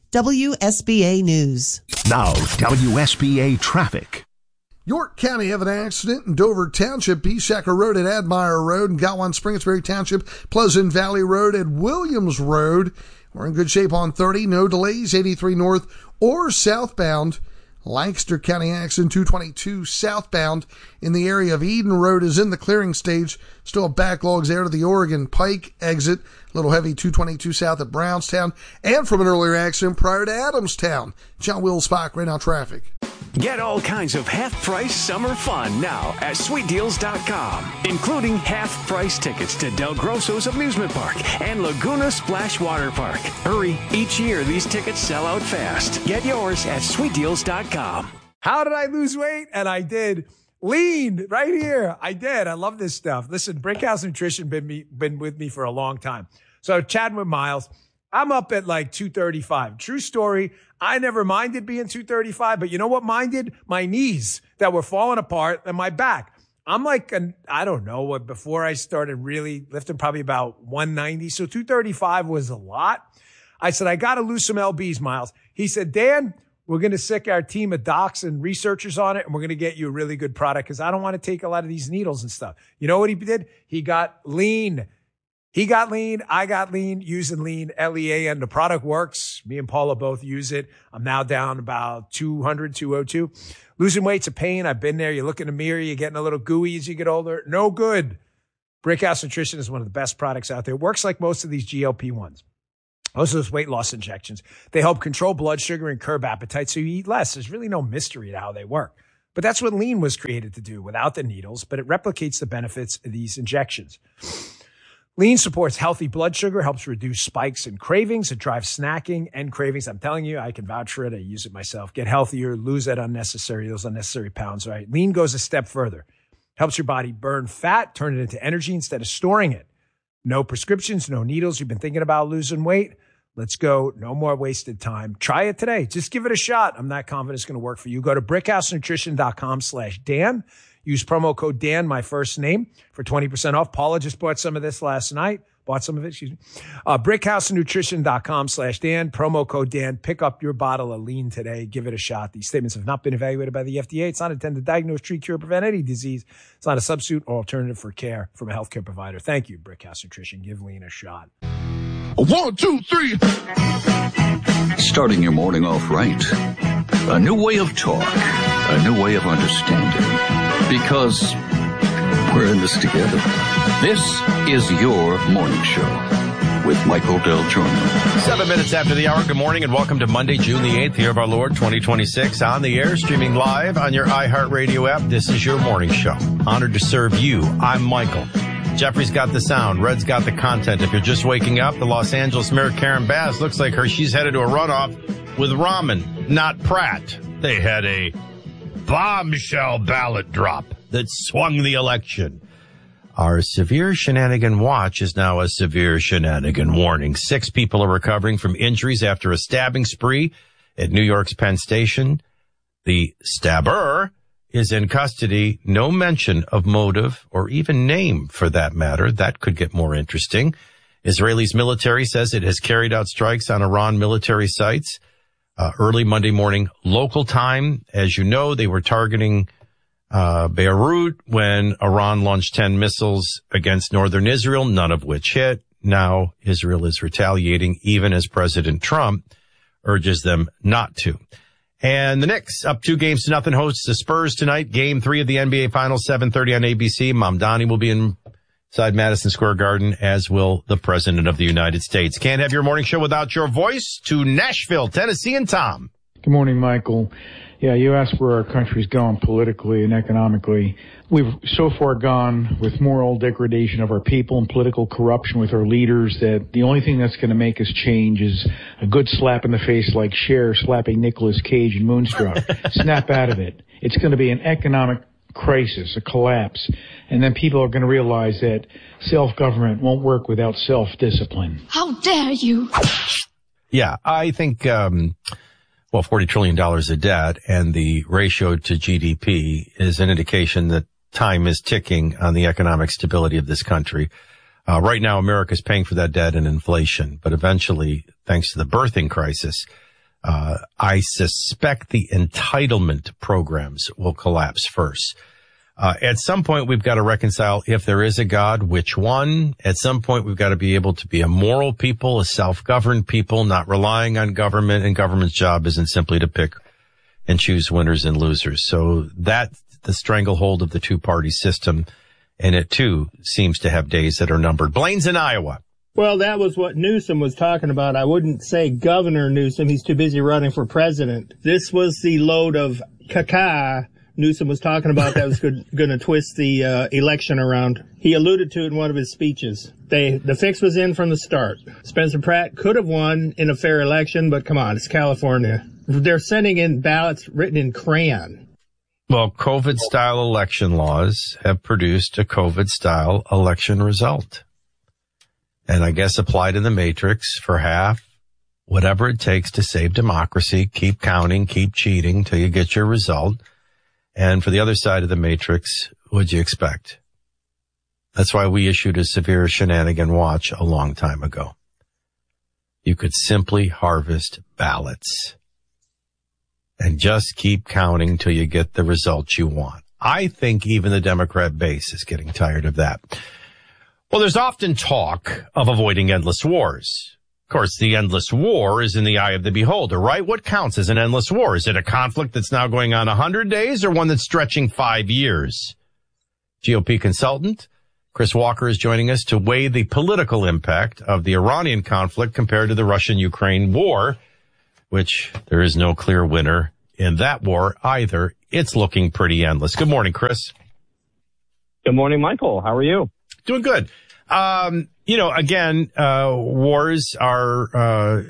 WSBA News. Now, WSBA Traffic. York County have an accident in Dover Township, Beeshacker Road at Admire Road, and Gotwan Springersbury Township, Pleasant Valley Road at Williams Road. We're in good shape on 30. No delays, 83 north or southbound. Lancaster County accident 222 southbound in the area of Eden Road is in the clearing stage. Still have backlogs there to the Oregon Pike exit. A little heavy 222 south at Brownstown. And from an earlier accident prior to Adamstown. John Will Spock right now traffic. Get all kinds of half-price summer fun now at SweetDeals.com, including half-price tickets to Del Grosso's Amusement Park and Laguna Splash Water Park. Hurry, each year these tickets sell out fast. Get yours at SweetDeals.com. How did I lose weight? And I did. Lean right here. I did. I love this stuff. Listen, Brickhouse Nutrition been with me for a long time. So chatting with Miles, I'm up at like 235. True story. I never minded being 235, but you know what minded? My knees that were falling apart and my back. I'm like, I don't know, before I started really lifting, probably about 190. So 235 was a lot. I said, I got to lose some LBs, Miles. He said, Dan, we're going to sick our team of docs and researchers on it, and we're going to get you a really good product because I don't want to take a lot of these needles and stuff. You know what he did? He got lean. He got lean. I got lean, using lean, LEA, and the product works. Me and Paula both use it. I'm now down about 200, 202. Losing weight's a pain. I've been there. You look in the mirror, you're getting a little gooey as you get older. No good. Brickhouse Nutrition is one of the best products out there. It works like most of these GLP-1s. Most of those weight loss injections. They help control blood sugar and curb appetite so you eat less. There's really no mystery to how they work. But that's what lean was created to do without the needles, but it replicates the benefits of these injections. Lean supports healthy blood sugar, helps reduce spikes and cravings. It drives snacking and cravings. I'm telling you, I can vouch for it. I use it myself. Get healthier, lose those unnecessary pounds, right? Lean goes a step further. Helps your body burn fat, turn it into energy instead of storing it. No prescriptions, no needles. You've been thinking about losing weight? Let's go. No more wasted time. Try it today. Just give it a shot. I'm not confident it's going to work for you. Go to brickhousenutrition.com/Dan. Use promo code Dan, my first name, for 20% off. Paula just bought some of this last night. Brickhousenutrition.com/Dan. Promo code Dan. Pick up your bottle of lean today. Give it a shot. These statements have not been evaluated by the FDA. It's not intended to diagnose, treat, cure, prevent any disease. It's not a substitute or alternative for care from a healthcare provider. Thank you, Brickhouse Nutrition. Give lean a shot. 1, 2, 3. Starting your morning off right. A new way of talk. A new way of understanding. Because we're in this together. This is your morning show with Michael Del Giorno. 7 minutes after the hour. Good morning and welcome to Monday, June the 8th, year of our Lord, 2026. On the air, streaming live on your iHeartRadio app. This is your morning show. Honored to serve you. I'm Michael. Jeffrey's got the sound. Red's got the content. If you're just waking up, the Los Angeles Mayor Karen Bass looks like she's headed to a runoff with Rahman, not Pratt. They had a bombshell ballot drop that swung the election. Our severe shenanigan watch is now a severe shenanigan warning. 6 people are recovering from injuries after a stabbing spree at New York's Penn Station. The stabber is in custody. No mention of motive or even name for that matter. That could get more interesting. Israel's military says it has carried out strikes on Iran military sites early Monday morning local time. As you know, they were targeting Beirut when Iran launched 10 missiles against northern Israel, none of which hit. Now Israel is retaliating, even as President Trump urges them not to. And the Knicks, up 2-0, hosts the Spurs tonight. Game 3 of the NBA Finals, 7:30 on ABC. Mamdani will be inside Madison Square Garden, as will the President of the United States. Can't have your morning show without your voice. To Nashville, Tennessee, and Tom. Good morning, Michael. Yeah, you asked where our country's going politically and economically. We've so far gone with moral degradation of our people and political corruption with our leaders that the only thing that's going to make us change is a good slap in the face like Cher slapping Nicolas Cage in Moonstruck. Snap out of it. It's going to be an economic crisis, a collapse. And then people are going to realize that self-government won't work without self-discipline. How dare you? Yeah, I think, $40 trillion of debt and the ratio to GDP is an indication that time is ticking on the economic stability of this country. Right now, America is paying for that debt in inflation, but eventually, thanks to the birthing crisis, I suspect the entitlement programs will collapse first. At some point, we've got to reconcile, if there is a God, which one? At some point, we've got to be able to be a moral people, a self-governed people, not relying on government, and government's job isn't simply to pick and choose winners and losers. So that's the stranglehold of the two-party system, and it, too, seems to have days that are numbered. Blaine's in Iowa. Well, that was what Newsom was talking about. I wouldn't say Governor Newsom. He's too busy running for president. This was the load of caca Newsom was talking about that was going to twist the election around. He alluded to it in one of his speeches. The fix was in from the start. Spencer Pratt could have won in a fair election, but come on, it's California. They're sending in ballots written in crayon. Well, COVID-style election laws have produced a COVID-style election result. And I guess applied in the matrix for half, whatever it takes to save democracy, keep counting, keep cheating till you get your result. And for the other side of the matrix, what'd you expect? That's why we issued a severe shenanigan watch a long time ago. You could simply harvest ballots and just keep counting till you get the results you want. I think even the Democrat base is getting tired of that. Well, there's often talk of avoiding endless wars. Of course, the endless war is in the eye of the beholder, right? What counts as an endless war? Is it a conflict that's now going on 100 days or one that's stretching 5 years? GOP consultant Chris Walker is joining us to weigh the political impact of the Iranian conflict compared to the Russian-Ukraine war, which there is no clear winner in that war either. It's looking pretty endless. Good morning, Chris. Good morning, Michael. How are you? Doing good. Wars are,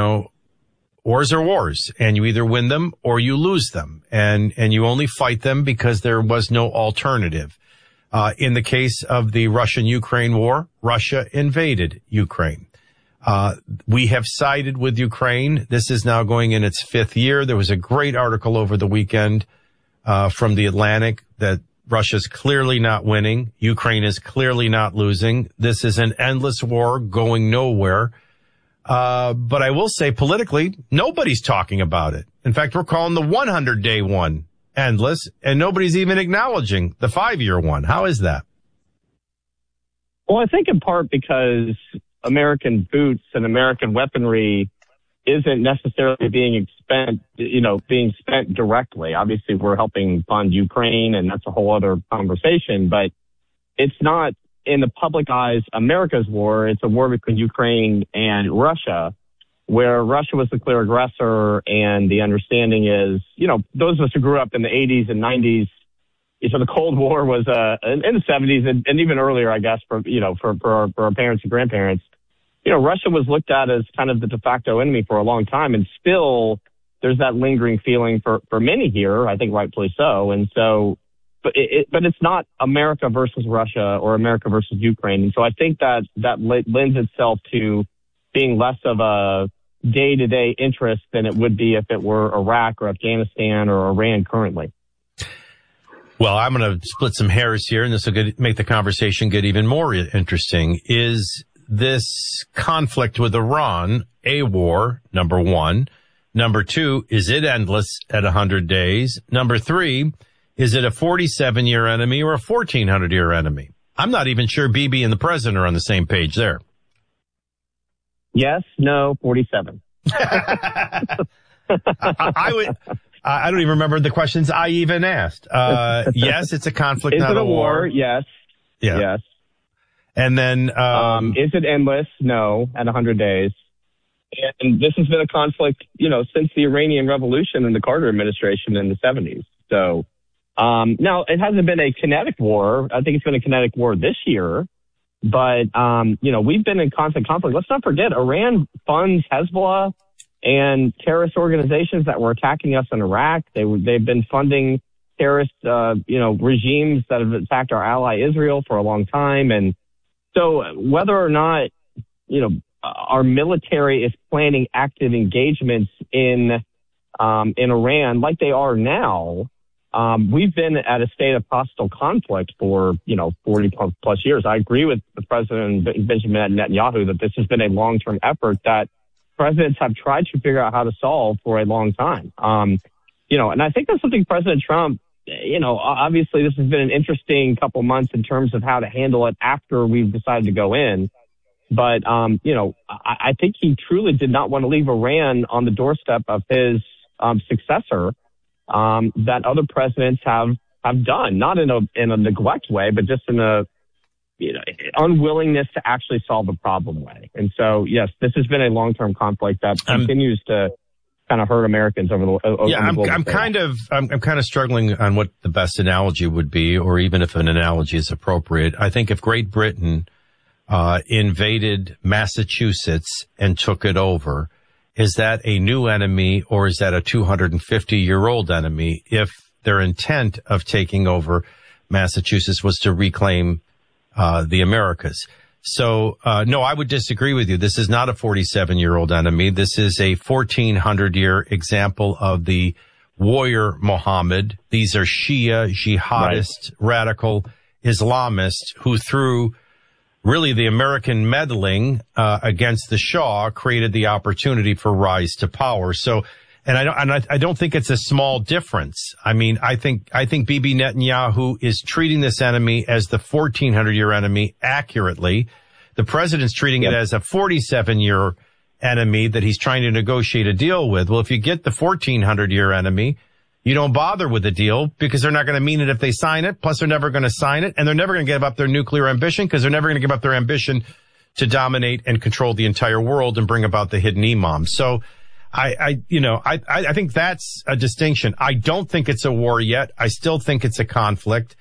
wars are wars, and you either win them or you lose them, and you only fight them because there was no alternative. In the case of the Russian-Ukraine war, Russia invaded Ukraine. We have sided with Ukraine. This is now going in its 5th year. There was a great article over the weekend from The Atlantic that Russia's clearly not winning. Ukraine is clearly not losing. This is an endless war going nowhere. But I will say politically, nobody's talking about it. In fact, we're calling the 100-day one endless, and nobody's even acknowledging the 5-year one. How is that? Well, I think in part because American boots and American weaponry isn't necessarily being spent directly. Obviously, we're helping fund Ukraine, and that's a whole other conversation, but it's not, in the public eyes, America's war. It's a war between Ukraine and Russia, where Russia was the clear aggressor, and the understanding is, those of us who grew up in the 80s and 90s, so the Cold War was in the 70s and even earlier, I guess, for our parents and grandparents. Russia was looked at as kind of the de facto enemy for a long time, and still there's that lingering feeling for many here, I think rightfully so. And so, but it's not America versus Russia or America versus Ukraine. And so I think that lends itself to being less of a day-to-day interest than it would be if it were Iraq or Afghanistan or Iran currently. Well, I'm going to split some hairs here, and this will make the conversation get even more interesting. Is this conflict with Iran a war, number one? Number two, is it endless at 100 days? Number three, is it a 47-year enemy or a 1,400-year enemy? I'm not even sure Bibi and the president are on the same page there. Yes, no, 47. I don't even remember the questions I even asked. Yes, it's a conflict, not a war. Yes. Yeah. Yes. And then, is it endless? No, at 100 days. And this has been a conflict, since the Iranian Revolution and the Carter administration in the 70s. So, now it hasn't been a kinetic war. I think it's been a kinetic war this year. But, we've been in constant conflict. Let's not forget, Iran funds Hezbollah and terrorist organizations that were attacking us in Iraq. They've been funding terrorist, regimes that have attacked our ally Israel for a long time. And so whether or not, our military is planning active engagements in Iran like they are now, we've been at a state of hostile conflict for, 40 plus years. I agree with the President Benjamin Netanyahu that this has been a long-term effort that presidents have tried to figure out how to solve for a long time. And I think that's something President Trump, obviously this has been an interesting couple months in terms of how to handle it after we've decided to go in. But, I think he truly did not want to leave Iran on the doorstep of his successor that other presidents have done, not in a neglect way, but just in a unwillingness to actually solve the problem way. And so, yes, this has been a long-term conflict that continues to kind of hurt Americans over the I'm kind of struggling on what the best analogy would be, or even if an analogy is appropriate. I think if Great Britain invaded Massachusetts and took it over, is that a new enemy or is that a 250-year-old enemy if their intent of taking over Massachusetts was to reclaim the Americas? So, no, I would disagree with you. This is not a 47-year-old enemy. This is a 1,400-year example of the warrior Muhammad. These are Shia, jihadist, radical Islamists who, through really the American meddling against the Shah, created the opportunity for rise to power. So, and I don't think it's a small difference. I mean, I think Bibi Netanyahu is treating this enemy as the 1400-year enemy accurately. The president's treating it as a 47-year enemy that he's trying to negotiate a deal with. Well, if you get the 1400-year enemy, you don't bother with the deal because they're not going to mean it if they sign it. Plus, they're never going to sign it, and they're never going to give up their nuclear ambition because they're never going to give up their ambition to dominate and control the entire world and bring about the hidden imam. So, I think that's a distinction. I don't think it's a war yet. I still think it's a conflict.